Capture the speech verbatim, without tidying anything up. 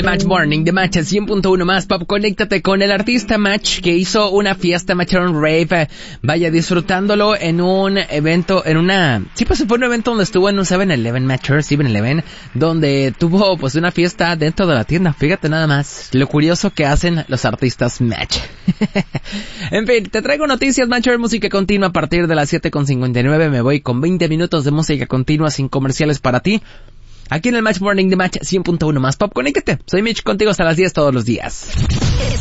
el Match Morning de Match cien punto uno más Pop. Conéctate con el artista Match, que hizo una fiesta, Match on Rave. Vaya, disfrutándolo en un evento, en una... Sí, pues fue un evento donde estuvo en un seven eleven, Matcher, seven eleven, donde tuvo pues una fiesta dentro de la tienda. Fíjate nada más lo curioso que hacen los artistas Match. En fin, te traigo noticias, Matcher, música continua a partir de las siete con cincuenta y nueve. Me voy con veinte minutos de música continua sin comerciales para ti, aquí en el Match Morning de Match cien punto uno más Pop. Conéctate, soy Mitch, contigo hasta las diez todos los días.